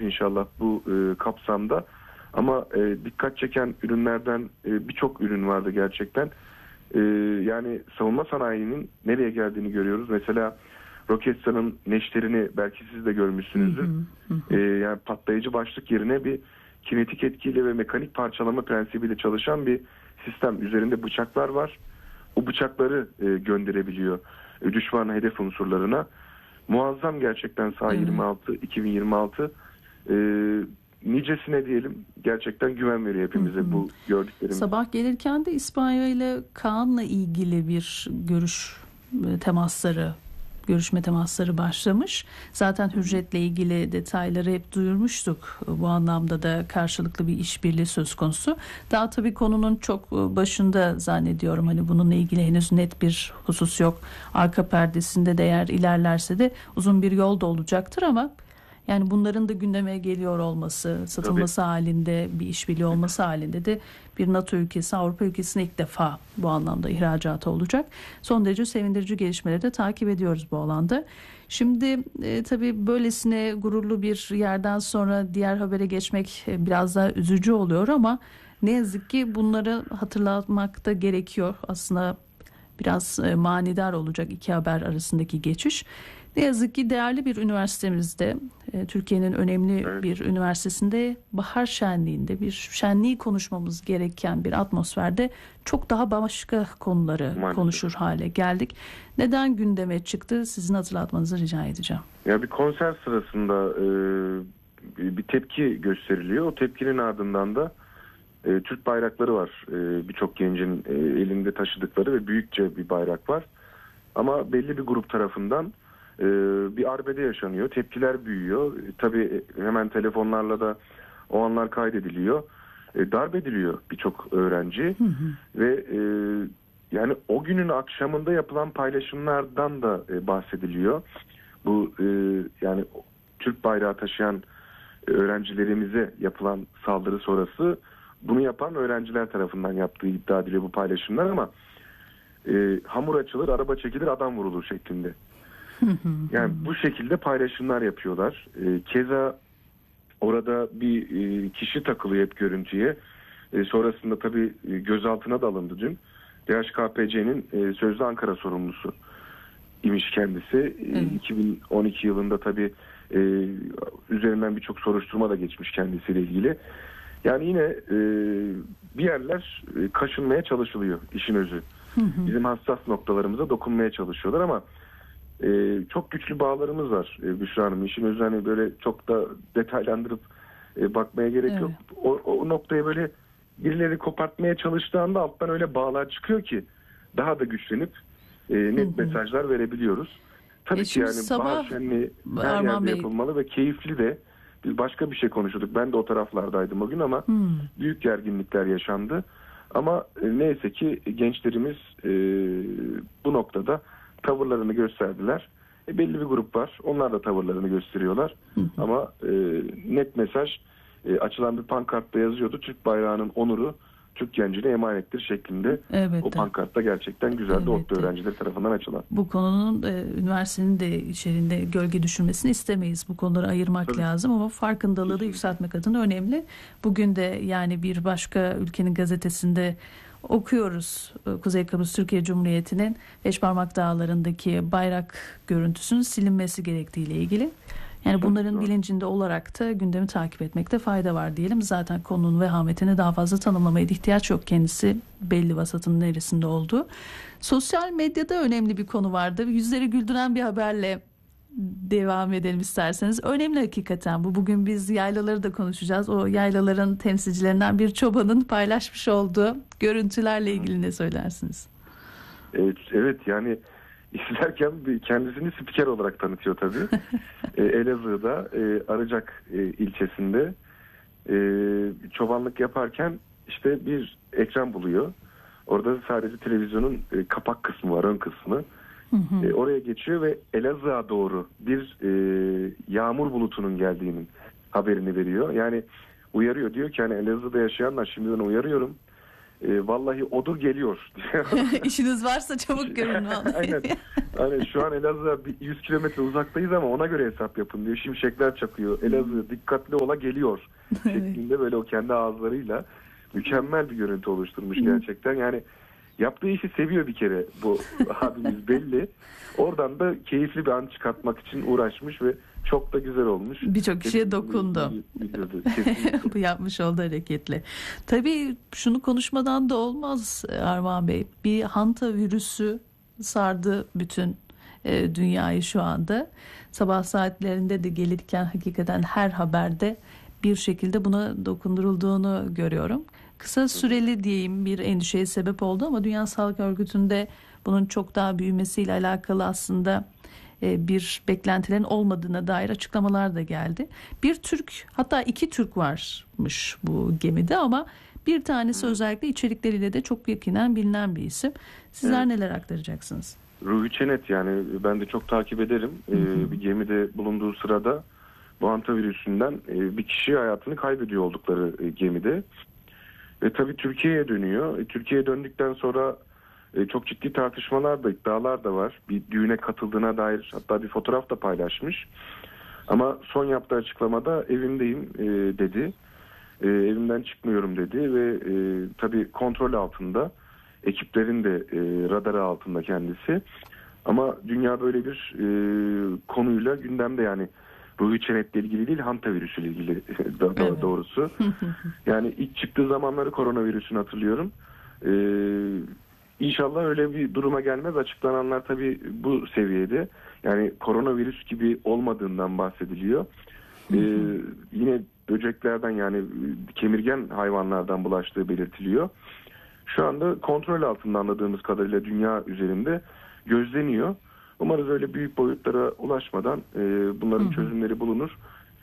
inşallah bu kapsamda. Ama dikkat çeken ürünlerden birçok ürün vardı gerçekten. Yani savunma sanayinin nereye geldiğini görüyoruz. Mesela Roketsan'ın neşterini belki siz de görmüşsünüzdür. Yani patlayıcı başlık yerine bir kinetik etkiyle ve mekanik parçalama prensibiyle çalışan bir sistem. Üzerinde bıçaklar var. O bıçakları gönderebiliyor düşman hedef unsurlarına. Muazzam gerçekten SA-26, 2026 nicesine diyelim, gerçekten güven veriyor hepimize bu gördüklerimiz. Sabah gelirken de İspanya ile Kaan'la ilgili bir görüşme temasları başlamış. Zaten Hürjet'le ilgili detayları hep duyurmuştuk. Bu anlamda da karşılıklı bir işbirliği söz konusu. Daha tabii konunun çok başında zannediyorum. Hani bununla ilgili henüz net bir husus yok. Arka perdesinde de eğer ilerlerse de uzun bir yol da olacaktır ama yani bunların da gündeme geliyor olması, satılması halinde, bir işbirliği olması halinde de bir NATO ülkesi, Avrupa ülkesine ilk defa bu anlamda ihracatı olacak. Son derece sevindirici gelişmeleri de takip ediyoruz bu alanda. Şimdi tabii böylesine gururlu bir yerden sonra diğer habere geçmek biraz daha üzücü oluyor ama ne yazık ki bunları hatırlatmak da gerekiyor. Aslında biraz manidar olacak iki haber arasındaki geçiş. Ne yazık ki değerli bir üniversitemizde, Türkiye'nin önemli bir üniversitesinde bahar şenliğinde bir şenliği konuşmamız gereken bir atmosferde çok daha başka konuları konuşur hale geldik. Neden gündeme çıktı? Sizin hatırlatmanızı rica edeceğim. Ya bir konser sırasında bir tepki gösteriliyor. O tepkinin ardından da Türk bayrakları var. Birçok gencin elinde taşıdıkları ve büyükçe bir bayrak var. Ama belli bir grup tarafından bir arbede yaşanıyor. Tepkiler büyüyor. Tabii hemen telefonlarla da o anlar kaydediliyor. Darp ediliyor birçok öğrenci. Ve yani o günün akşamında yapılan paylaşımlardan da bahsediliyor. Bu yani Türk bayrağı taşıyan öğrencilerimize yapılan saldırı sonrası bunu yapan öğrenciler tarafından yaptığı iddia ediliyor bu paylaşımlar ama hamur açılır, araba çekilir, adam vurulur şeklinde. Yani bu şekilde paylaşımlar yapıyorlar. Keza orada bir kişi takılıyor hep görüntüye. Sonrasında tabii gözaltına da alındı dün. DHKPC'nin sözde Ankara sorumlusu imiş kendisi. 2012 yılında tabii üzerinden birçok soruşturma da geçmiş kendisiyle ilgili. Yani yine bir yerler kaşınmaya çalışılıyor işin özü. Bizim hassas noktalarımıza dokunmaya çalışıyorlar ama çok güçlü bağlarımız var Büşra Hanım. İşin özü hani böyle çok da detaylandırıp bakmaya gerek yok. O noktaya böyle birileri kopartmaya çalıştığında alttan öyle bağlar çıkıyor ki daha da güçlenip net mesajlar verebiliyoruz. Tabii ki yani bahar şenliği her yerde yapılmalı ve keyifli de. Biz başka bir şey konuşuyorduk. Ben de o taraflardaydım o gün ama büyük gerginlikler yaşandı. Ama neyse ki gençlerimiz bu noktada tavırlarını gösterdiler. Belli bir grup var. Onlar da tavırlarını gösteriyorlar. Ama net mesaj açılan bir pankartta yazıyordu. Türk bayrağının onuru Türk gencine emanettir şeklinde. O pankartta gerçekten güzeldi. ODTÜ öğrencileri tarafından açılan. Bu konunun üniversitenin de içerisinde gölge düşürmesini istemeyiz. Bu konuları ayırmak lazım ama farkındalığı da yükseltmek adına önemli. Bugün de yani bir başka ülkenin gazetesinde okuyoruz. Kuzey Kıbrıs Türkiye Cumhuriyeti'nin Beşparmak Dağları'ndaki bayrak görüntüsünün silinmesi gerektiğiyle ilgili. Yani bunların bilincinde olarak da gündemi takip etmekte fayda var diyelim. Zaten konunun vehametini daha fazla tanımlamaya ihtiyaç yok. Kendisi belli vasatın neresinde olduğu. Sosyal medyada önemli bir konu vardı. Yüzleri güldüren bir haberle devam edelim isterseniz. Önemli hakikaten bu. Bugün biz yaylaları da konuşacağız. O yaylaların temsilcilerinden bir çobanın paylaşmış olduğu görüntülerle ilgili ne söylersiniz? Evet yani izlerken kendisini spiker olarak tanıtıyor tabii. Elazığ'da Arıcak ilçesinde çobanlık yaparken işte bir ekran buluyor. Orada sadece televizyonun kapak kısmı var, ön kısmı. Oraya geçiyor ve Elazığ'a doğru bir yağmur bulutunun geldiğinin haberini veriyor. Yani uyarıyor, diyor ki hani Elazığ'da yaşayanlar şimdiden uyarıyorum. vallahi odur geliyor. İşiniz varsa çabuk görün vallahi. Aynen. Şu an Elazığ'a 100 kilometre uzaktayız ama ona göre hesap yapın diyor. Şimşekler çakıyor. Elazığ dikkatli ola geliyor şeklinde böyle o kendi ağızlarıyla mükemmel bir görüntü oluşturmuş gerçekten. Yani yaptığı işi seviyor bir kere bu abimiz belli. Oradan da keyifli bir an çıkartmak için uğraşmış ve çok da güzel olmuş. Birçok kişiye dokundu. Bu yapmış olduğu hareketle. Tabii şunu konuşmadan da olmaz Armağan Bey. Bir hanta virüsü sardı bütün dünyayı şu anda. Sabah saatlerinde de gelirken hakikaten her haberde bir şekilde buna dokundurulduğunu görüyorum. Kısa süreli diyeyim bir endişeye sebep oldu ama Dünya Sağlık Örgütü'nde bunun çok daha büyümesiyle alakalı aslında bir beklentilerin olmadığına dair açıklamalar da geldi. Bir Türk, hatta 2 Türk varmış bu gemide ama bir tanesi özellikle içerikleriyle de çok yakinen bilinen bir isim. Sizler neler aktaracaksınız? Ruhi Çenet, yani ben de çok takip ederim. Bir gemide bulunduğu sırada bu hantavirüsünden bir kişi hayatını kaybediyor oldukları gemide. Ve tabii Türkiye'ye dönüyor. Türkiye'ye döndükten sonra çok ciddi tartışmalar da, iddialar da var. Bir düğüne katıldığına dair hatta bir fotoğraf da paylaşmış. Ama son yaptığı açıklamada evimdeyim dedi. Evimden çıkmıyorum dedi ve tabii kontrol altında. Ekiplerin de radarı altında kendisi. Ama dünya böyle bir konuyla gündemde, yani Ruhi Çenet'le ilgili değil, hantavirüsüyle ilgili doğrusu. Yani ilk çıktığı zamanları koronavirüsünü hatırlıyorum. İnşallah öyle bir duruma gelmez. Açıklananlar tabii bu seviyede. Yani koronavirüs gibi olmadığından bahsediliyor. Yine böceklerden, yani kemirgen hayvanlardan bulaştığı belirtiliyor. Şu anda kontrol altında anladığımız kadarıyla dünya üzerinde gözleniyor. Umarız öyle büyük boyutlara ulaşmadan bunların çözümleri bulunur.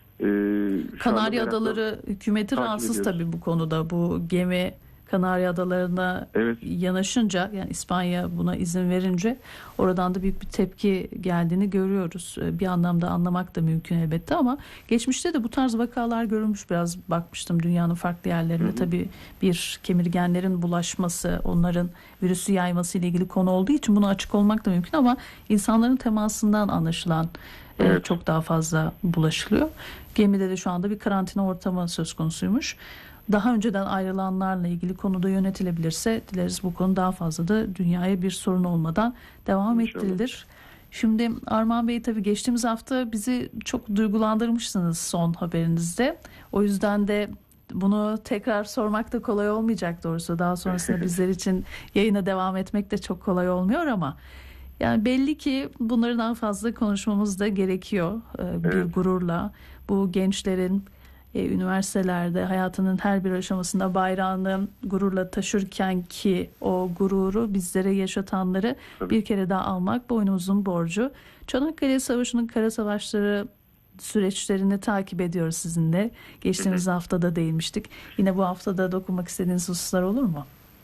Kanarya Adaları hükümeti rahatsız tabii bu konuda. Bu gemi Kanarya Adaları'na yanaşınca, yani İspanya buna izin verince oradan da büyük bir tepki geldiğini görüyoruz. Bir anlamda anlamak da mümkün elbette ama geçmişte de bu tarz vakalar görülmüş. Biraz bakmıştım dünyanın farklı yerlerinde. Tabii bir kemirgenlerin bulaşması, onların virüsü yayması ile ilgili konu olduğu için buna açık olmak da mümkün ama insanların temasından anlaşılan çok daha fazla bulaşılıyor. Gemide de şu anda bir karantina ortamı söz konusuymuş. Daha önceden ayrılanlarla ilgili konuda yönetilebilirse dileriz bu konu daha fazla da dünyaya bir sorun olmadan devam ettirilir. Şimdi Armağan Bey, tabii geçtiğimiz hafta bizi çok duygulandırmışsınız son haberinizde. O yüzden de bunu tekrar sormak da kolay olmayacak doğrusu. Daha sonrasında bizler için yayına devam etmek de çok kolay olmuyor ama yani belli ki bunları daha fazla konuşmamız da gerekiyor bir gururla. Bu gençlerin üniversitelerde hayatının her bir aşamasında bayrağını gururla taşırken ki o gururu bizlere yaşatanları bir kere daha almak boynumuzun borcu. Çanakkale Savaşı'nın kara savaşları süreçlerini takip ediyoruz sizinle. Geçtiğimiz haftada değinmiştik. Yine bu haftada dokunmak istediğiniz hususlar olur mu?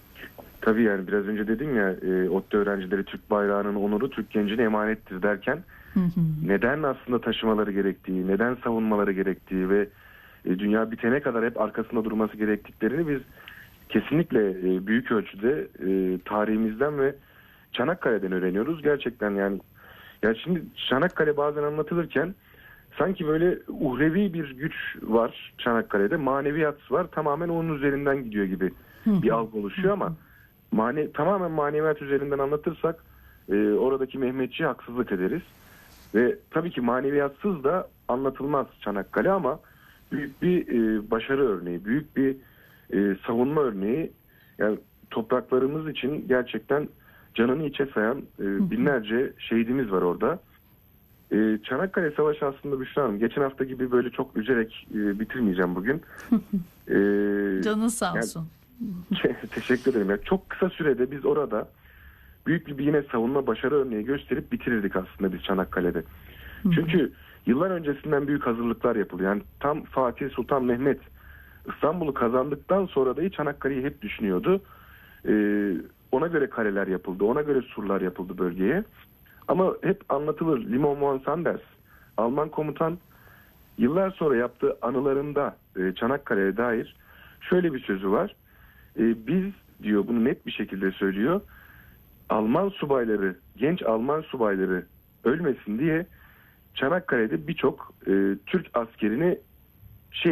Tabii, yani biraz önce dedim ya, ODTÜ öğrencileri Türk bayrağının onuru Türk gencine emanettir derken neden aslında taşımaları gerektiği, neden savunmaları gerektiği ve dünya bitene kadar hep arkasında durması gerektiklerini biz kesinlikle büyük ölçüde tarihimizden ve Çanakkale'den öğreniyoruz. Gerçekten yani şimdi Çanakkale bazen anlatılırken sanki böyle uhrevi bir güç var Çanakkale'de, maneviyat var, tamamen onun üzerinden gidiyor gibi bir algı oluşuyor ama tamamen maneviyat üzerinden anlatırsak oradaki Mehmetçi'ye haksızlık ederiz. Ve tabii ki maneviyatsız da anlatılmaz Çanakkale ama büyük bir başarı örneği, büyük bir savunma örneği. Yani topraklarımız için gerçekten canını içe sayan binlerce şehidimiz var orada. Çanakkale Savaşı aslında Büşra Hanım, geçen hafta gibi böyle çok üzerek bitirmeyeceğim bugün. Canın sağ olsun. Teşekkür ederim. Yani çok kısa sürede biz orada büyük bir yine savunma başarı örneği gösterip bitirirdik aslında biz Çanakkale'de. Çünkü yıllar öncesinden büyük hazırlıklar yapılıyor. Yani tam Fatih Sultan Mehmet İstanbul'u kazandıktan sonra da Çanakkale'yi hep düşünüyordu. Ona göre kaleler yapıldı, ona göre surlar yapıldı bölgeye. Ama hep anlatılır. Limon von Sanders, Alman komutan, yıllar sonra yaptığı anılarında Çanakkale'ye dair şöyle bir sözü var. Biz diyor, bunu net bir şekilde söylüyor. Alman subayları, genç Alman subayları ölmesin diye Çanakkale'de birçok Türk askerini